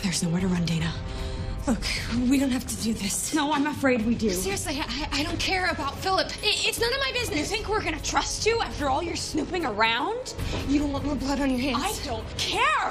There's nowhere to run, Dana. Look, we don't have to do this. No, I'm afraid we do. Seriously, I don't care about Philip. It's none of my business. You think we're gonna trust you after all your snooping around? You don't want more blood on your hands. I don't care.